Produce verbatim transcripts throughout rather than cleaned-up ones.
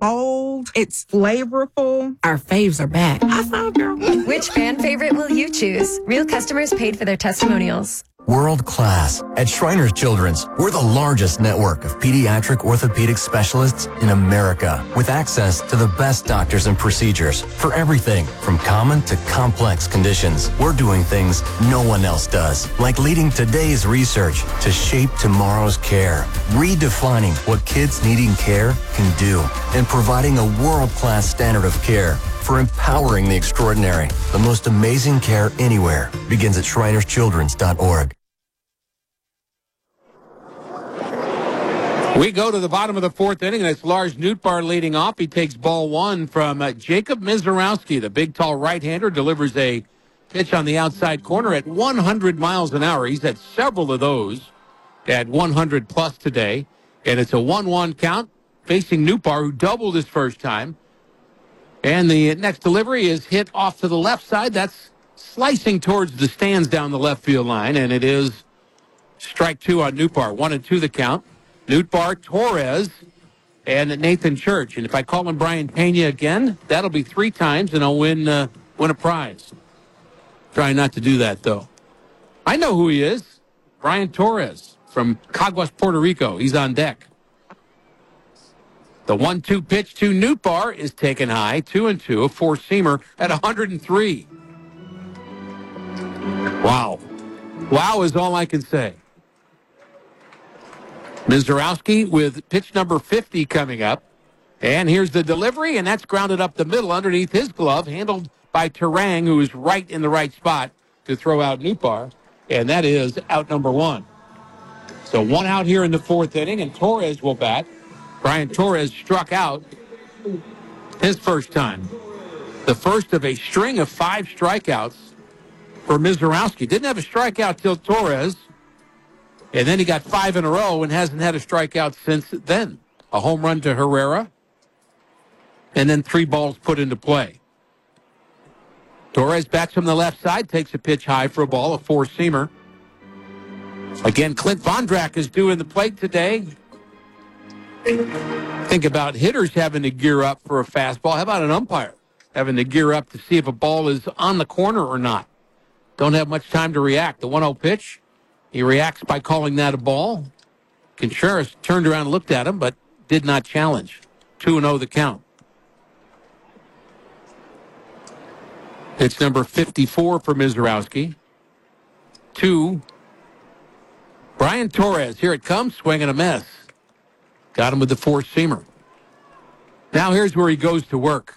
bold. It's flavorful. Our faves are back. I saw, girl. Which fan favorite will you choose? Real customers paid for their testimonials. World class. At Shriners Children's, we're the largest network of pediatric orthopedic specialists in America, with access to the best doctors and procedures for everything from common to complex conditions. We're doing things no one else does, like leading today's research to shape tomorrow's care, redefining what kids needing care can do, and providing a world-class standard of care for empowering the extraordinary. The most amazing care anywhere begins at shriners children's dot org. We go to the bottom of the fourth inning, and it's Lars Nootbaar leading off. He takes ball one from uh, Jacob Mizorowski. The big, tall right-hander delivers a pitch on the outside corner at one hundred miles an hour. He's had several of those at one hundred plus today, and it's a one one count facing Nootbaar, who doubled his first time. And the next delivery is hit off to the left side. That's slicing towards the stands down the left field line, and it is strike two on Nootbaar. One and two the count. Nootbaar, Torres, and Nathan Church. And if I call him Brian Pena again, that'll be three times, and I'll win uh, win a prize. Trying not to do that, though. I know who he is. Brian Torres from Caguas, Puerto Rico. He's on deck. The one two pitch to Nootbaar is taken high, two and two, a four-seamer at one hundred three. Wow. Wow is all I can say. Mizorowski with pitch number fifty coming up. And here's the delivery, and that's grounded up the middle underneath his glove, handled by Terang, who is right in the right spot to throw out Nootbaar. And that is out number one. So one out here in the fourth inning, and Torres will bat. Brian Torres struck out his first time. The first of a string of five strikeouts for Mizorowski. Didn't have a strikeout till Torres, and then he got five in a row and hasn't had a strikeout since then. A home run to Herrera, and then three balls put into play. Torres bats from the left side, takes a pitch high for a ball, a four-seamer. Again, Clint Vondrak is doing the plate today. Think about hitters having to gear up for a fastball. How about an umpire having to gear up to see if a ball is on the corner or not? Don't have much time to react. The one oh pitch, he reacts by calling that a ball. Contreras turned around and looked at him, but did not challenge. two and oh the count. It's number fifty-four for Mizorowski. Two. Brian Torres, here it comes, swinging a miss. Got him with the four-seamer. Now here's where he goes to work.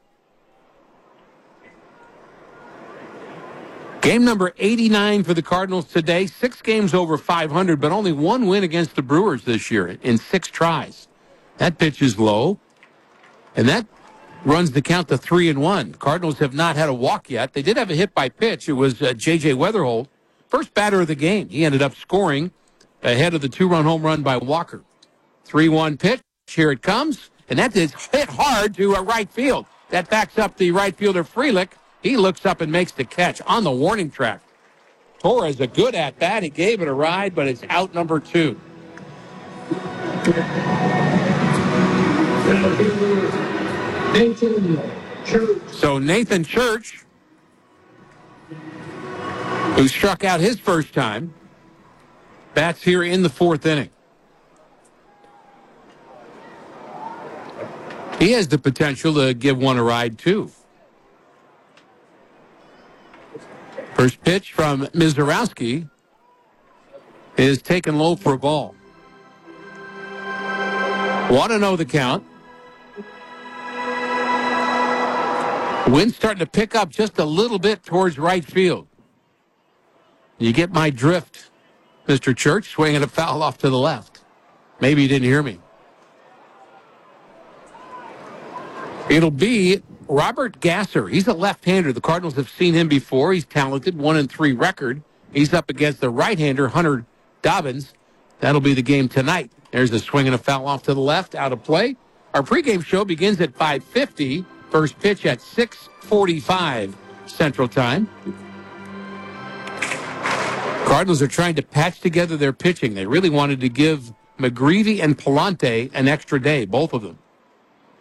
Game number eighty-nine for the Cardinals today. Six games over five hundred, but only one win against the Brewers this year in six tries. That pitch is low, and that runs the count to three and one. Cardinals have not had a walk yet. They did have a hit by pitch. It was uh, J J Weatherholt, first batter of the game. He ended up scoring ahead of the two-run home run by Walker. three one pitch. Here it comes. And that is hit hard to a right field. That backs up the right fielder, Frelick. He looks up and makes the catch on the warning track. Torres, a good at-bat. He gave it a ride, but it's out number two. So Nathan Church, who struck out his first time, bats here in the fourth inning. He has the potential to give one a ride, too. First pitch from Mizorowski is taken low for a ball. one and oh the count. Wind's starting to pick up just a little bit towards right field. You get my drift, Mister Church, swinging a foul off to the left. Maybe you didn't hear me. It'll be Robert Gasser. He's a left-hander. The Cardinals have seen him before. He's talented, one and three record. He's up against the right-hander, Hunter Dobbins. That'll be the game tonight. There's a swing and a foul off to the left, out of play. Our pregame show begins at five fifty. First pitch at six forty-five Central Time. Cardinals are trying to patch together their pitching. They really wanted to give McGreevy and Palante an extra day, both of them.